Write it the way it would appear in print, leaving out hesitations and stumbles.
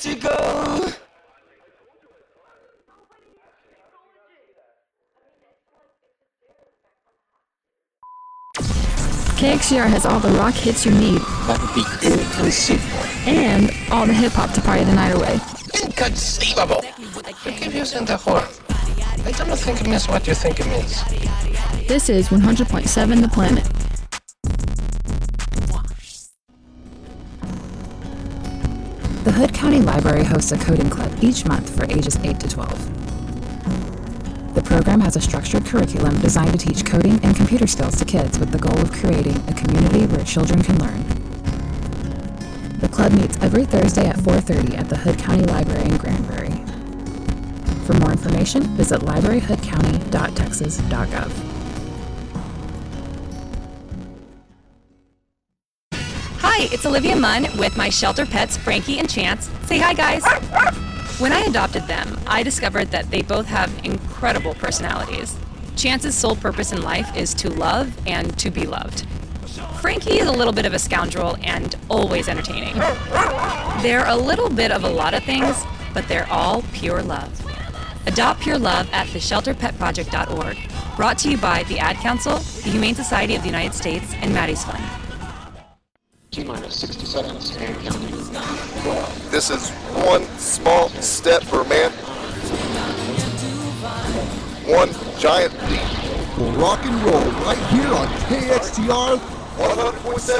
to go. KXCR has all the rock hits you need. That would be inconceivable. And all the hip-hop to party the night away. Inconceivable! You keep using the horn. I don't think it means what you think it means. This is 100.7 The Planet. The Hood County Library hosts a coding club each month for ages 8 to 12. The program has a structured curriculum designed to teach coding and computer skills to kids with the goal of creating a community where children can learn. The club meets every Thursday at 4:30 at the Hood County Library in Granbury. For more information, visit libraryhoodcounty.texas.gov. Hi, it's Olivia Munn with my shelter pets, Frankie and Chance. Say hi, guys. When I adopted them, I discovered that they both have incredible personalities. Chance's sole purpose in life is to love and to be loved. Frankie is a little bit of a scoundrel and always entertaining. They're a little bit of a lot of things, but they're all pure love. Adopt pure love at theshelterpetproject.org. Brought to you by the Ad Council, the Humane Society of the United States, and Maddie's Fund. T-minus 60 seconds and counting. This is one small step for man, one giant leap. We'll rock and roll right here on KXTR 100.7